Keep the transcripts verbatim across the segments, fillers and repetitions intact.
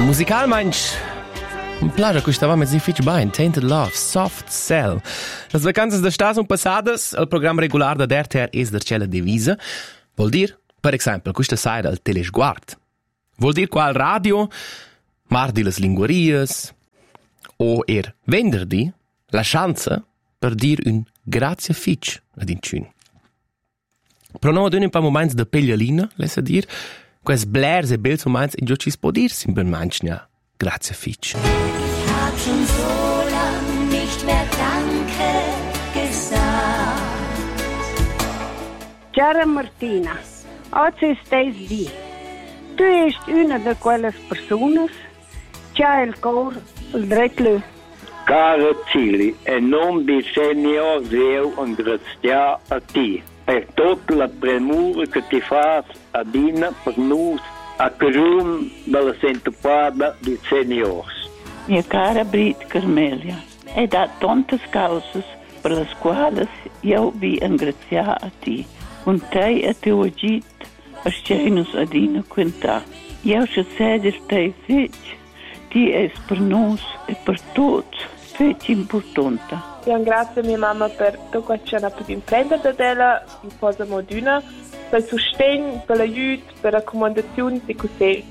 Musicalmein un plagia questa va mezzi fitch bain, Tainted Love, Soft Cell. Las vacanzas d'estat son passadas, il programma regular da R T R es der cella divisa. Vuol dir, per esempio, questa saira al telesguard. Vuol dir qua al radio, mardi las linguarias, o er venderdi la chance per dir un grazie fitch ad incun. Però no ad un pa moments de peglialina, lesa dir, quels blers e bels moments in giocis può dir simpelmente grazie fitch. Ich hab schon so lang nicht mehr Danke gesagt. Cara Martina, oggi stai di. Tu eri una di quelle persone che ha il cuore il dritto. Cara Cili, e non bisogna io ringraziare a te per tutta la premura che ti fai a Dina per noi a cagione della sentopada di seniors. Mia cara Brit Carmelia, hai dato tante cause per le quali io vi ringrazio a te. Un te e tu agit a scenus a Dina quinta. Io se seder te fitch, ti es per noi e per tutti fitch importante. Io ringrazio mia mamma per tutto quello che ha potuto imprendere da ella, in cosa moduna, per il sostegno, per l'aiuto, per le raccomandazioni e così.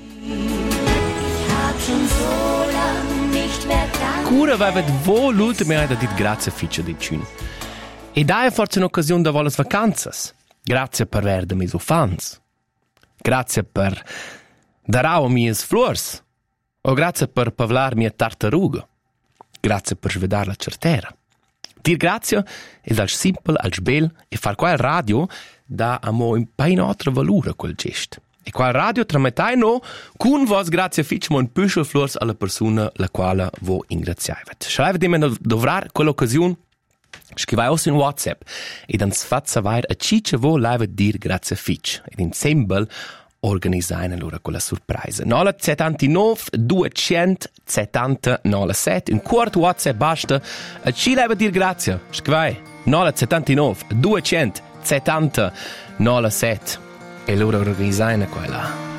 Cura aveva voluto mi ha detto grazie fitch di cun. E dai forse un'occasione da volle vacanze. Grazie per aver da miei fans. Grazie per darau mie flors. O grazie per pavlar mia tartaruga. Grazie per svedar la certera. Dir grazie è dal simple al bel e far qua il radio da a mo un pa in altra valura quel gest. E qua il radio tramettai no con vos grazie fitch mo un püschel flors alla persona la quale vo ingraziavet. Schreibe di me dovrar quell'occasione. Scrivai aussi in WhatsApp e dan sfat savoir a cice vo laiva dir grazie fitch ed in sembel organizzai allora quella sorpresa. nove settantanove duecentosettantanove un quarto WhatsApp basta a ci laiva dir grazie. Scrivai nove settantanove duecentosettantanove e allora organizzai quella